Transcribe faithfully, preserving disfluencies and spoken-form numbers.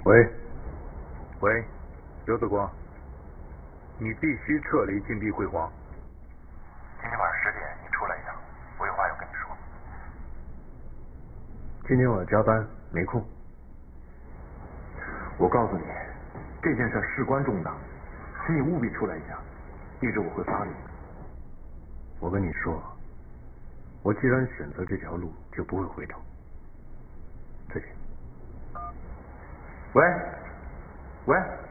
喂，喂，刘子光，你必须撤离金碧辉煌。 今天晚上十点你出来一趟，我有话要跟你说。 今天我加班没空。 我告诉你，这件事事关重大，请你务必出来一下，一直我会发你。 我跟你说，我既然选择这条路，就不会回头。再见。 喂，喂。